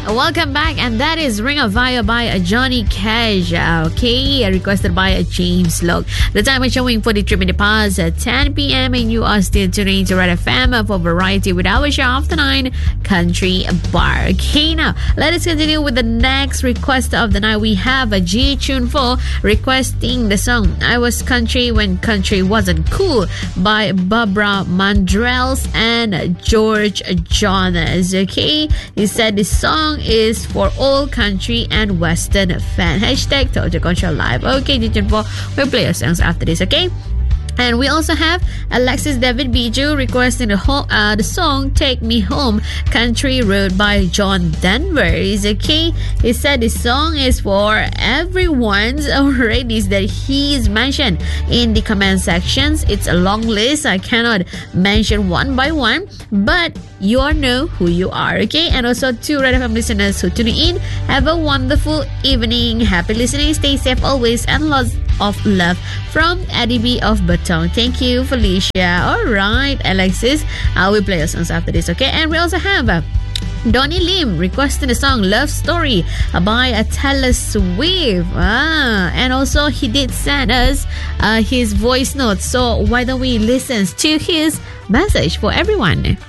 Welcome back, and that is Ring of Fire by Johnny Cash. Okay, requested by James Locke. The time is showing 43 minutes past 10 p.m. and you are still tuning to Red FM for variety with our show after 9 Country Bar. Okay, now let us continue with the next request of the night. We have a G Tune 4 requesting the song I Was Country When Country Wasn't Cool by Barbara Mandrells and George Jonas. Okay, he said this song is for all country and western fan. Hashtag Total Control Live. Okay, Dijon 4, we'll play your songs after this, okay? And we also have Alexis David Biju requesting the song Take Me Home Country Road by John Denver. Okay, he said the song is for everyone's already that he's mentioned in the comment sections. It's a long list. I cannot mention one by one, but you all know who you are, okay? And also to Red FM listeners who tune in, have a wonderful evening. Happy listening. Stay safe always, and lots of love from Eddie B of Baton. Thank you, Felicia. Alright, Alexis, I will play your songs after this, okay? And we also have Donnie Lim requesting the song Love Story by Taylor Swift. And also he did send us his voice note, so why don't we listen to his message for everyone?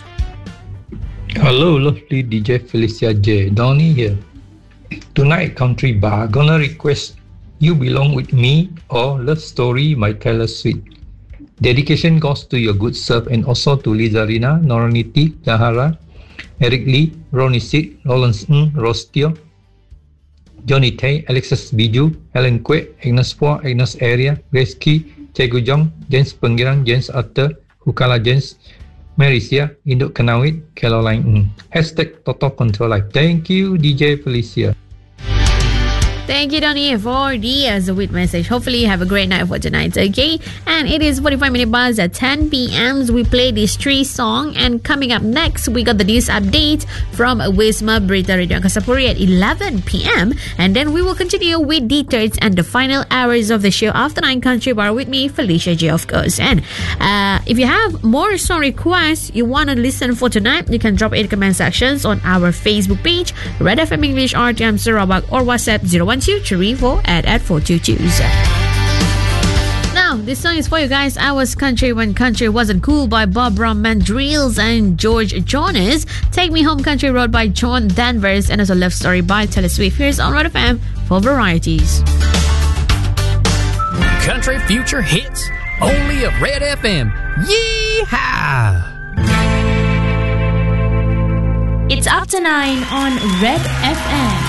Hello, lovely DJ Felicia J. Donnie here. Tonight, Country Bar gonna request You Belong With Me or Love Story by Taylor Swift. Dedication goes to your good self and also to Lizarina, Noroniti, Zahara, Eric Lee, Ronnie Sid, Lawrence Ng, Rostio, Johnny Tay, Alexis Biju, Helen Kwek, Agnes Poa, Agnes Area, Grace Key, Cegu Jong, James Penggirang, James Arthur, Hukala James, Marisia, Induk Kanawit, Caroline Ng. Hashtag Total Control Life. Thank you, DJ Felicia. Thank you, Donnie, for the sweet message. Hopefully, you have a great night for tonight, okay? And it is 45 minutes past at 10 p.m. We play these 3 songs. And coming up next, we got the news update from Wisma Berita Radio Kasapuri at 11 p.m. And then we will continue with the third and the final hours of the show after 9 Country Bar with me, Felicia J, of course. And if you have more song requests you want to listen for tonight, you can drop it in the comment sections on our Facebook page, Red FM English RTM Sarawak, or WhatsApp 01234 at 422. Now, this song is for you guys. I Was Country When Country Wasn't Cool by Barbara Mandrells and George Jonas. Take Me Home Country Road by John Danvers, and also Love Story by Taylor Swift. Here's on Red FM for varieties. Country Future Hits, only at Red FM. Yeehaw! It's after 9 on Red FM.